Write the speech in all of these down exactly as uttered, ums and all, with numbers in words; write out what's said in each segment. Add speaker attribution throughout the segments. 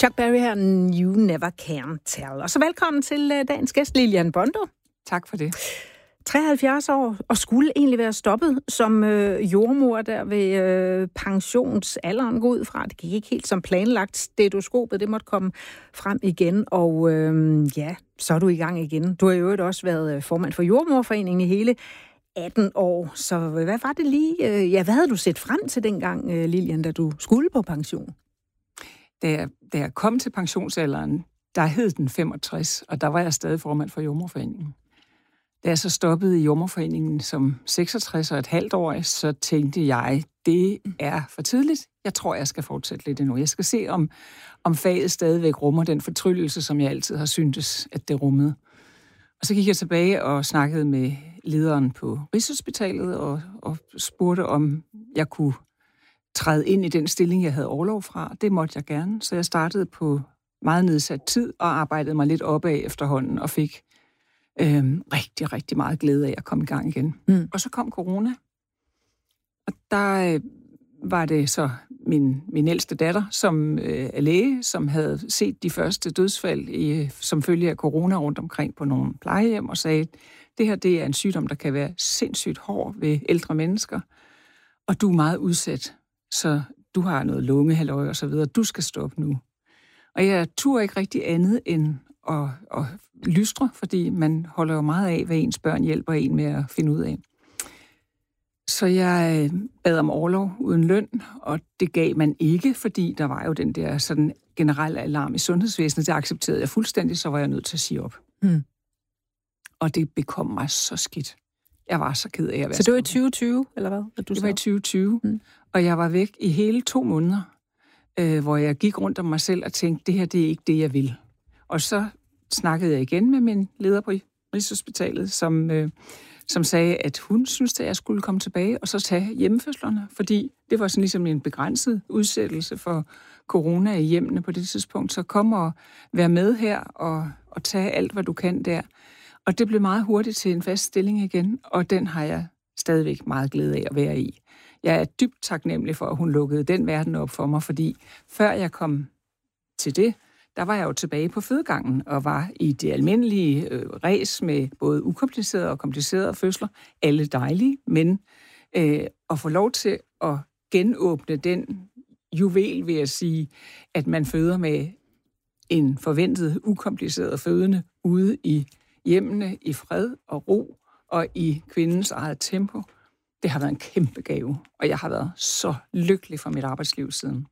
Speaker 1: Chuck Berry her, You Never Can Tell. Og så velkommen til uh, dagens gæst, Lilian Bondo.
Speaker 2: Tak for det.
Speaker 1: treoghalvfjerds år, og skulle egentlig være stoppet som øh, jordmor der ved øh, pensionsalderen gå ud fra. Det gik ikke helt som planlagt. Stetoskopet, det måtte komme frem igen, og øh, ja, så er du i gang igen. Du har jo også været formand for Jordmorforeningen i hele atten år. Så hvad var det lige? Øh, ja, hvad havde du set frem til dengang, øh, Lilian, da du skulle på pension?
Speaker 2: Da jeg, da jeg kom til pensionsalderen, der hed den femogtres, og der var jeg stadig formand for Jordmorforeningen. Da jeg så stoppede i Jordmorforeningen som seksogtres og et halvt år, så tænkte jeg, det er for tidligt. Jeg tror, jeg skal fortsætte lidt endnu. Jeg skal se, om, om faget stadigvæk rummer den fortryllelse, som jeg altid har syntes, at det rummede. Og så gik jeg tilbage og snakkede med lederen på Rigshospitalet og, og spurgte, om jeg kunne træde ind i den stilling, jeg havde orlov fra. Det måtte jeg gerne, så jeg startede på meget nedsat tid og arbejdede mig lidt opad efterhånden og fik Øhm, rigtig, rigtig meget glæde af at komme i gang igen. Mm. Og så kom corona. Og der øh, var det så min, min ældste datter, som øh, er læge, som havde set de første dødsfald i, som følge af corona rundt omkring på nogle plejehjem, og sagde, det her det er en sygdom, der kan være sindssygt hård ved ældre mennesker, og du er meget udsat, så du har noget lungehalløj og så videre. Du skal stoppe nu. Og jeg turde ikke rigtig andet end at, at lystre, fordi man holder jo meget af, hvad ens børn hjælper en med at finde ud af. Så jeg bad om orlov uden løn, og det gav man ikke, fordi der var jo den der sådan generelle alarm i sundhedsvæsenet. Det accepterede jeg fuldstændig, så var jeg nødt til at sige op. Mm. Og det bekom mig så skidt. Jeg var så ked af at være.
Speaker 1: Så det var i tyve tyve, eller hvad? At du
Speaker 2: det var i tyve tyve, mm. og jeg var væk i hele to måneder, øh, hvor jeg gik rundt om mig selv og tænkte, det her det er ikke det, jeg vil. Og så snakkede jeg igen med min leder på Rigshospitalet, som, øh, som sagde, at hun syntes, at jeg skulle komme tilbage og så tage hjemmefødslerne, fordi det var sådan ligesom en begrænset udsættelse for corona i hjemmene på det tidspunkt. Så kom og vær med her og, og tage alt, hvad du kan der. Og det blev meget hurtigt til en fast stilling igen, og den har jeg stadigvæk meget glæde af at være i. Jeg er dybt taknemmelig for, at hun lukkede den verden op for mig, fordi før jeg kom til det, der var jeg jo tilbage på fødegangen og var i det almindelige øh, ræs med både ukomplicerede og komplicerede fødsler. Alle dejlige, men øh, at få lov til at genåbne den juvel, vil jeg sige, at man føder med en forventet ukompliceret fødende ude i hjemmene i fred og ro og i kvindens eget tempo. Det har været en kæmpe gave, og jeg har været så lykkelig for mit arbejdsliv siden.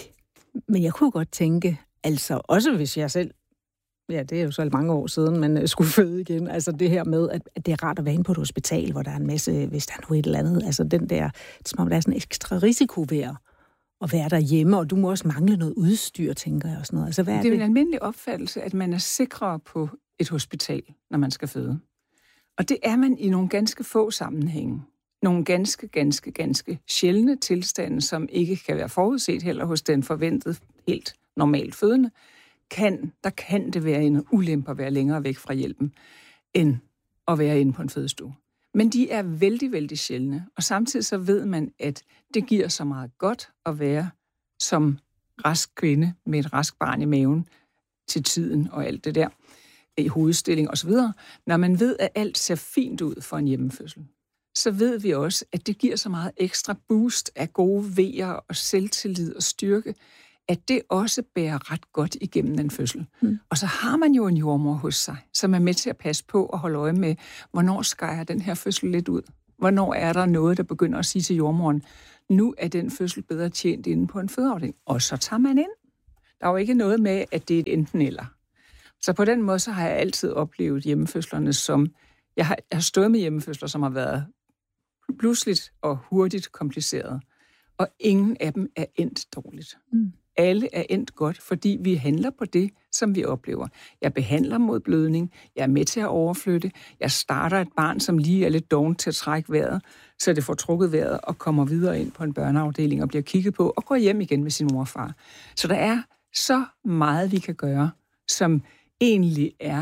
Speaker 1: Men jeg kunne godt tænke, altså også hvis jeg selv, ja det er jo så mange år siden, men skulle føde igen, altså det her med, at det er rart at være inde på et hospital, hvor der er en masse, hvis der er noget et eller andet, altså den der, det er som om der er sådan en ekstra risiko ved at være derhjemme, og du må også mangle noget udstyr, tænker jeg og sådan noget. Altså, hvad er
Speaker 2: det er
Speaker 1: det?
Speaker 2: en almindelig opfattelse, at man er sikrere på et hospital, når man skal føde. Og det er man i nogle ganske få sammenhænge. Nogle ganske, ganske, ganske sjældne tilstande, som ikke kan være forudset heller hos den forventede helt normalt fødende, kan, der kan det være en ulempe at være længere væk fra hjælpen, end at være inde på en fødestue. Men de er vældig, vældig sjældne, og samtidig så ved man, at det giver så meget godt at være som rask kvinde med et rask barn i maven til tiden og alt det der, i hovedstilling osv. Når man ved, at alt ser fint ud for en hjemmefødsel, så ved vi også, at det giver så meget ekstra boost af gode vejer og selvtillid og styrke, at det også bærer ret godt igennem en fødsel. Mm. Og så har man jo en jordmor hos sig, som er med til at passe på og holde øje med, hvornår skærer den her fødsel lidt ud? Hvornår er der noget, der begynder at sige til jordmoren, nu er den fødsel bedre tjent inde på en fødeafdeling? Og så tager man ind. Der er jo ikke noget med, at det er et enten eller. Så på den måde, så har jeg altid oplevet hjemmefødslerne som, jeg har, jeg har stået med hjemmefødsler, som har været pludseligt og hurtigt kompliceret. Og ingen af dem er endt dårligt. Mm. Alle er endt godt, fordi vi handler på det, som vi oplever. Jeg behandler mod blødning, jeg er med til at overflytte, jeg starter et barn, som lige er lidt dovent til at trække vejret, så det får trukket vejret og kommer videre ind på en børneafdeling og bliver kigget på og går hjem igen med sin mor og far. Så der er så meget, vi kan gøre, som egentlig er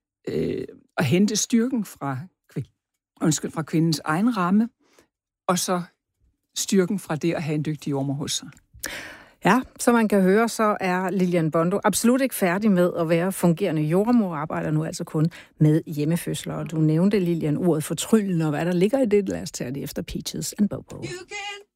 Speaker 2: øh, at hente styrken fra, undskyld, fra kvindens egen ramme, og så styrken fra det at have en dygtig jordmor hos sig.
Speaker 1: Ja, som man kan høre, så er Lilian Bondo absolut ikke færdig med at være fungerende jordemor, arbejder nu altså kun med hjemmefødsler. Og du nævnte, Lilian, ordet fortryllende, og hvad der ligger i det. Lad os tage det efter Peaches and Bobo.